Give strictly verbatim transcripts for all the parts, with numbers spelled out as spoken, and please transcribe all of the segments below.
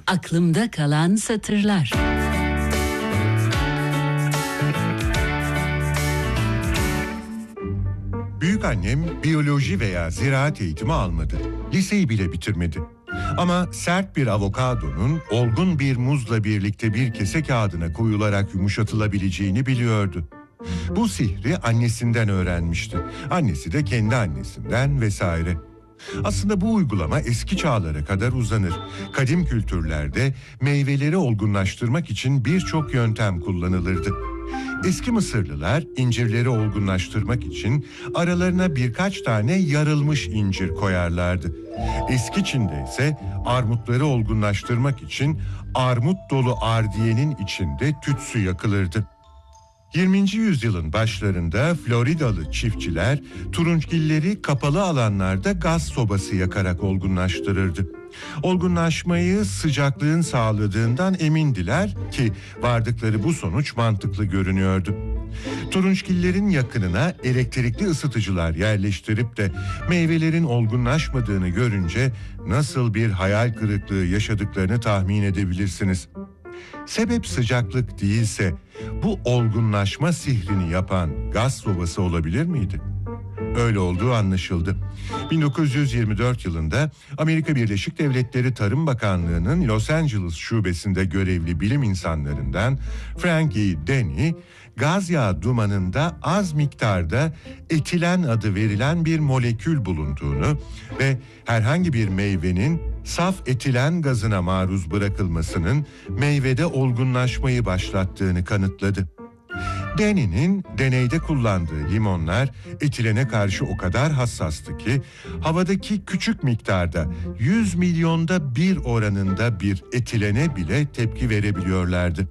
Aklımda kalan satırlar. Büyükannem biyoloji veya ziraat eğitimi almadı. Liseyi bile bitirmedi. Ama sert bir avokadonun olgun bir muzla birlikte bir kese kağıdına koyularak yumuşatılabileceğini biliyordu. Bu sihri annesinden öğrenmişti. Annesi de kendi annesinden vesaire. Aslında bu uygulama eski çağlara kadar uzanır. Kadim kültürlerde meyveleri olgunlaştırmak için birçok yöntem kullanılırdı. Eski Mısırlılar incirleri olgunlaştırmak için aralarına birkaç tane yarılmış incir koyarlardı. Eski Çin'de ise armutları olgunlaştırmak için armut dolu ardiyenin içinde tütsü yakılırdı. yirminci yüzyılın başlarında Floridalı çiftçiler turunçgilleri kapalı alanlarda gaz sobası yakarak olgunlaştırırdı. Olgunlaşmayı sıcaklığın sağladığından emindiler ki vardıkları bu sonuç mantıklı görünüyordu. Turunçgillerin yakınına elektrikli ısıtıcılar yerleştirip de meyvelerin olgunlaşmadığını görünce nasıl bir hayal kırıklığı yaşadıklarını tahmin edebilirsiniz. Sebep sıcaklık değilse bu olgunlaşma sihrini yapan gaz sobası olabilir miydi? Öyle olduğu anlaşıldı. bin dokuz yüz yirmi dört yılında Amerika Birleşik Devletleri Tarım Bakanlığı'nın Los Angeles şubesinde görevli bilim insanlarından Frankie Denny, gaz yağı dumanında az miktarda etilen adı verilen bir molekül bulunduğunu ve herhangi bir meyvenin saf etilen gazına maruz bırakılmasının meyvede olgunlaşmayı başlattığını kanıtladı. Denny'nin deneyde kullandığı limonlar etilene karşı o kadar hassastı ki havadaki küçük miktarda yüz milyonda bir oranında bir etilene bile tepki verebiliyorlardı.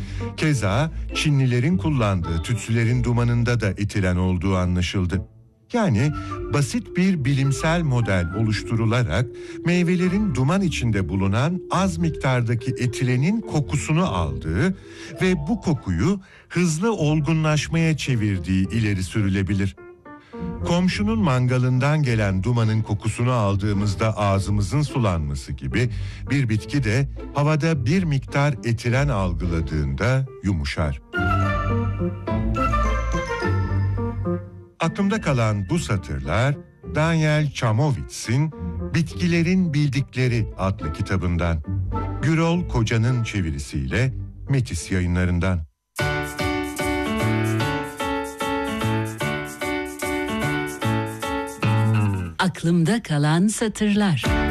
Keza Çinlilerin kullandığı tütsülerin dumanında da etilen olduğu anlaşıldı. Yani basit bir bilimsel model oluşturularak meyvelerin duman içinde bulunan az miktardaki etilenin kokusunu aldığı ve bu kokuyu hızlı olgunlaşmaya çevirdiği ileri sürülebilir. Komşunun mangalından gelen dumanın kokusunu aldığımızda ağzımızın sulanması gibi bir bitki de havada bir miktar etilen algıladığında yumuşar. Aklımda kalan bu satırlar Daniel Chamowitz'in Bitkilerin Bildikleri adlı kitabından. Gürol Koca'nın çevirisiyle Metis Yayınlarından. Aklımda kalan satırlar.